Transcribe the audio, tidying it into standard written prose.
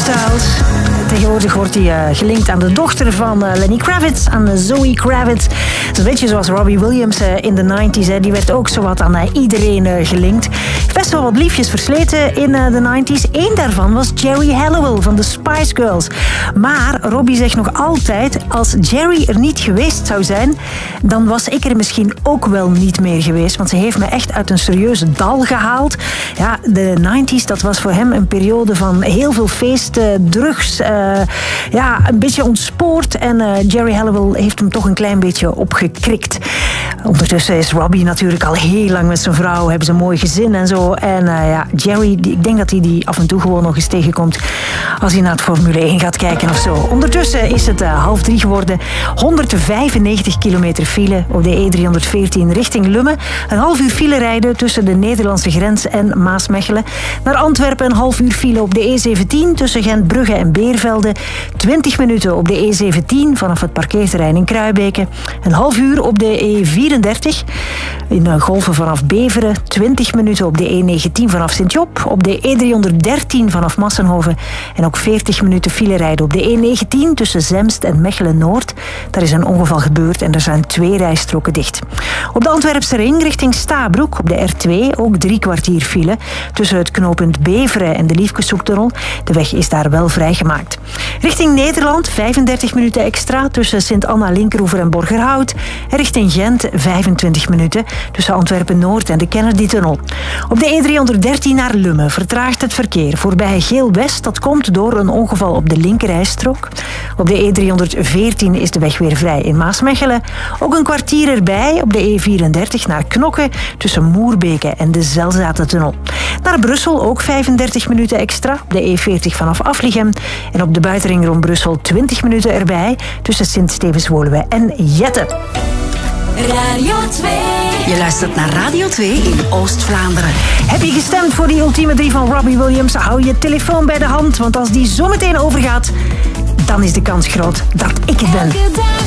Styles. Tegenwoordig wordt hij gelinkt aan de dochter van Lenny Kravitz, aan Zoe Kravitz. Zo'n beetje zoals Robbie Williams in de 90s. Die werd ook zowat aan iedereen gelinkt. Best wel wat liefjes versleten in de 90s. Eén daarvan was Geri Halliwell van de Spice Girls. Maar Robbie zegt nog altijd, als Geri er niet geweest zou zijn, dan was ik er misschien ook wel niet meer geweest. Want ze heeft me echt uit een serieuze dal gehaald. Ja, de 90s, dat was voor hem een periode van heel veel feesten, drugs, een beetje ontspoord. En Geri Halliwell heeft hem toch een klein beetje opgekrikt. Ondertussen is Robbie natuurlijk al heel lang met zijn vrouw, hebben ze een mooi gezin en zo. En Geri, ik denk dat hij die af en toe gewoon nog eens tegenkomt als hij naar het Formule 1 gaat kijken of zo. Ondertussen is het 2:30 geworden. 195 kilometer file op de E314 richting Lummen. Een half uur file rijden tussen de Nederlandse grens en Maasmechelen. Naar Antwerpen een half uur file op de E17 tussen Gent-Brugge en Beervelde. 20 minuten op de E17 vanaf het parkeerterrein in Kruibeke. Een half uur op de E34 in Golven vanaf Beveren. 20 minuten op de E19 vanaf Sint-Job. Op de E313 vanaf Massenhoven. En ook 40 minuten file rijden op de E19 tussen Zemst en Mechelen-Noord. Daar is een ongeval gebeurd en er zijn 2 rijstroken dicht. Op de Antwerpse ring richting Stabroek op de R2 ook 3 kwartier file tussen het knooppunt Beveren en de Liefkeshoektunnel. De weg is daar wel vrijgemaakt. Richting Nederland 35 minuten extra tussen Sint-Anna-Linkeroever en Borgerhout. En richting Gent 25 minuten tussen Antwerpen-Noord en de Kennedy-tunnel. Op de E313 naar Lummen vertraagt het verkeer voorbij Geel-West. Dat komt door een ongeval op de linkerrijstrook. Op de E314 is de weg weer vrij in Maasmechelen. Ook een kwartier erbij op de E34 naar Knokke tussen Moerbeke en de Zelzatentunnel. Naar Brussel ook 35 minuten extra op de E40 vanaf Aflichem. En op de buitenring rond Brussel 20 minuten erbij tussen Sint-Stevens-Woluwe en Jette. Radio 2. Je luistert naar Radio 2 in Oost-Vlaanderen. Heb je gestemd voor die ultieme 3 van Robbie Williams? Hou je telefoon bij de hand, want als die zo meteen overgaat, dan is de kans groot dat ik het ben.